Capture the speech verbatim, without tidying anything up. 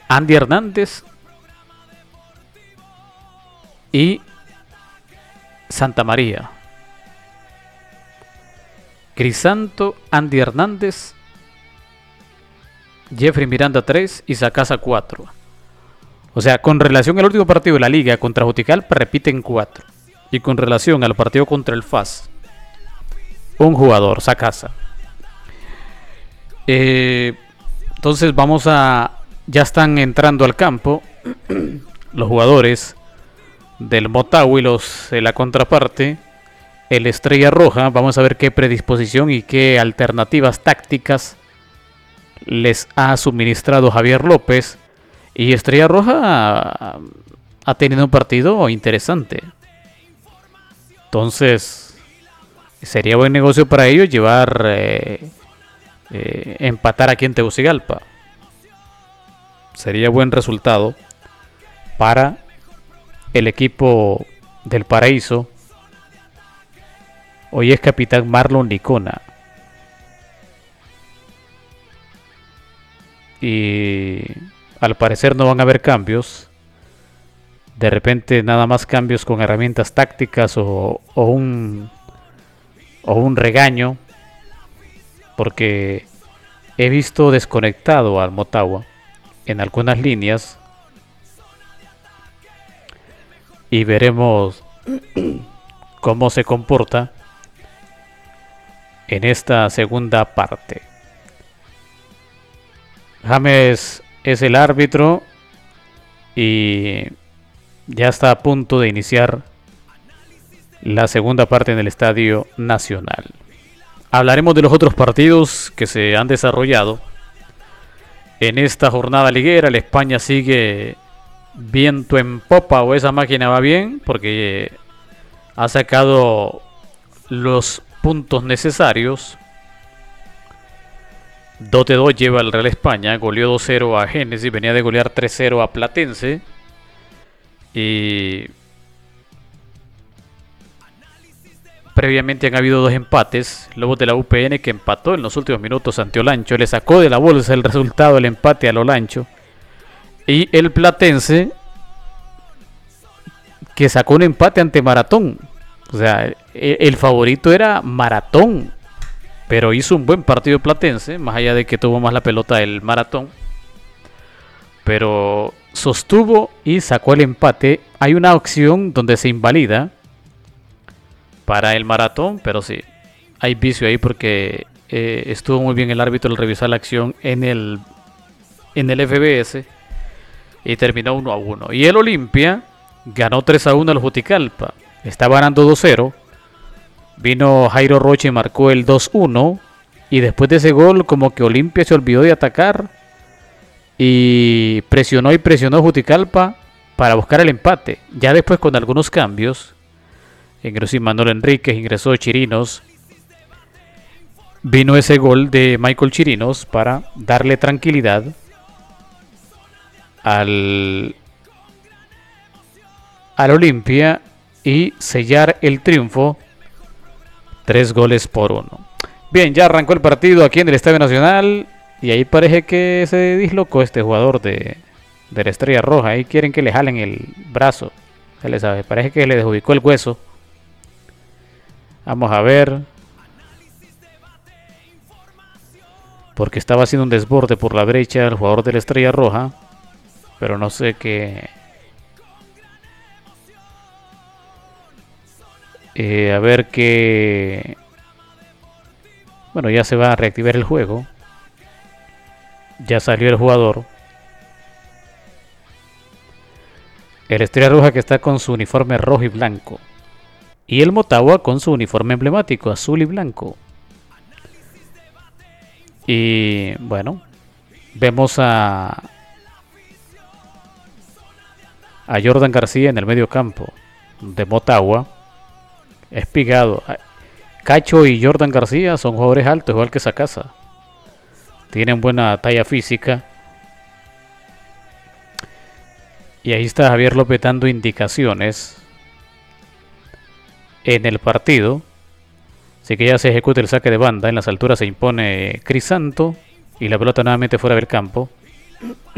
Andy Hernández y Santa María. Crisanto, Andy Hernández, Jeffrey Miranda tres y Sacasa cuatro. O sea, con relación al último partido de la liga contra Juticalpa repiten cuatro. Y con relación al partido contra el F A S, un jugador, Sacasa. Eh, entonces vamos a... Ya están entrando al campo los jugadores del Motagua y los de la contraparte, el Estrella Roja. Vamos a ver qué predisposición y qué alternativas tácticas les ha suministrado Javier López. Y Estrella Roja ha, ha tenido un partido interesante. Entonces, sería buen negocio para ellos llevar, eh, eh, empatar aquí en Tegucigalpa. Sería buen resultado para el equipo del Paraíso. Hoy es capitán Marlon Licona. Y al parecer no van a haber cambios. De repente nada más cambios con herramientas tácticas o, o un o un regaño, porque he visto desconectado al Motagua en algunas líneas y veremos cómo se comporta en esta segunda parte. James es el árbitro y ya está a punto de iniciar la segunda parte en el Estadio Nacional. Hablaremos de los otros partidos que se han desarrollado en esta jornada liguera. La España sigue viento en popa, o esa máquina va bien, porque ha sacado los puntos necesarios. dos a dos lleva el Real España, goleó dos cero a Génesis, venía de golear tres cero a Platense. Y previamente han habido dos empates. Lobos de la U P N, que empató en los últimos minutos ante Olancho, le sacó de la bolsa el resultado del empate al Olancho. Y el Platense, que sacó un empate ante Maratón. O sea, el favorito era Maratón, pero hizo un buen partido Platense, más allá de que tuvo más la pelota el Maratón. Pero sostuvo y sacó el empate. Hay una opción donde se invalida para el Maratón, pero sí, hay vicio ahí porque eh, estuvo muy bien el árbitro al revisar la acción en el, en el F B S y terminó uno a uno. Y el Olimpia ganó tres a uno al Juticalpa. Estaba ganando dos cero. Vino Jairo Rocha y marcó el dos uno. Y después de ese gol, como que Olimpia se olvidó de atacar y presionó y presionó Juticalpa para buscar el empate. Ya después, con algunos cambios, ingresó Manuel Enríquez, ingresó Chirinos. Vino ese gol de Michael Chirinos para darle tranquilidad al, al Olimpia y sellar el triunfo. Tres goles por uno. Bien, ya arrancó el partido aquí en el Estadio Nacional. Y ahí parece que se dislocó este jugador de, de la Estrella Roja. Ahí quieren que le jalen el brazo. Se le sabe, parece que le desubicó el hueso. Vamos a ver. Porque estaba haciendo un desborde por la brecha el jugador de la Estrella Roja. Pero no sé qué. Eh, a ver qué. Bueno, ya se va a reactivar el juego. Ya salió el jugador. El Estrella Roja, que está con su uniforme rojo y blanco. Y el Motagua con su uniforme emblemático, azul y blanco. Y bueno, vemos a a Jordan García en el medio campo de Motagua. Espigado. Cacho y Jordan García son jugadores altos, igual que Sacasa. Tienen buena talla física. Y ahí está Javier López dando indicaciones en el partido. Así que ya se ejecuta el saque de banda. En las alturas se impone Crisanto. Y la pelota nuevamente fuera del campo.